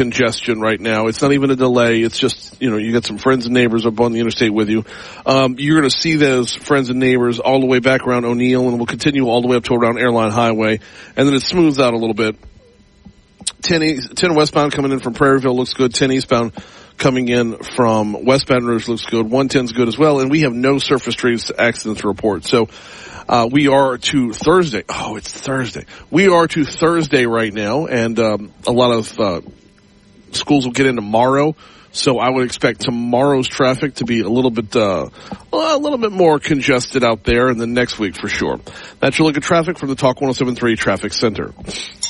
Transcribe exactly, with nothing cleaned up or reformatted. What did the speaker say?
congestion right now. It's not even a delay. It's just, you know, you got some friends and neighbors up on the interstate with you. Um, you're going to see those friends and neighbors all the way back around O'Neill, and we'll continue all the way up to around Airline Highway. And then it smooths out a little bit. ten, east, ten westbound coming in from Prairieville looks good. ten eastbound coming in from West Baton Rouge looks good. one ten's good as well. And we have no surface streets accidents to report. So uh, we are to Thursday. Oh, it's Thursday. We are to Thursday right now, and um, a lot of uh, schools will get in tomorrow. So I would expect tomorrow's traffic to be a little bit, uh, a little bit more congested out there, and then next week for sure. That's your look at traffic from the Talk one oh seven point three Traffic Center.